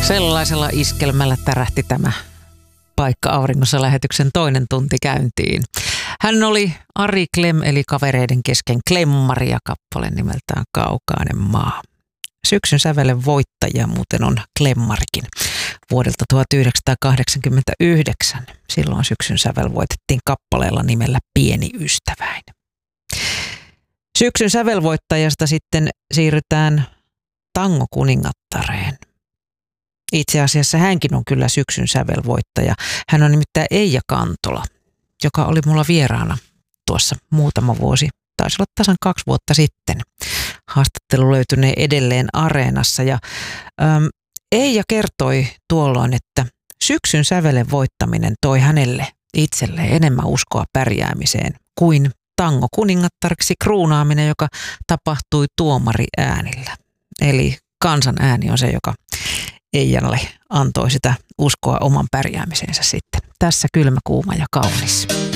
Sellaisella iskelmällä tärähti tämä Paikka auringossa -lähetyksen toinen tunti käyntiin. Hän oli Ari Klem, eli Kavereiden kesken Klemmari, ja kappale nimeltään Kaukainen maa. Syksyn sävelen voittajia muuten on Klemmarikin vuodelta 1989. Silloin syksyn sävel voitettiin kappaleella nimellä Pieni ystäväin. Syksyn sävelvoittajasta sitten siirrytään tangokuningattareen. Itse asiassa hänkin on kyllä syksyn sävelvoittaja. Hän on nimittäin Eija Kantola, joka oli mulla vieraana tuossa muutama vuosi, taisi olla tasan 2 vuotta sitten. Haastattelu löytynee edelleen Areenassa ja Eija kertoi tuolloin, että syksyn sävelen voittaminen toi hänelle itselleen enemmän uskoa pärjäämiseen kuin tangokuningattariksi kruunaaminen, joka tapahtui tuomariäänillä. Eli kansan ääni on se, joka Eijalle antoi sitä uskoa oman pärjäämiseensä sitten. Tässä Kylmä, kuuma ja kaunis.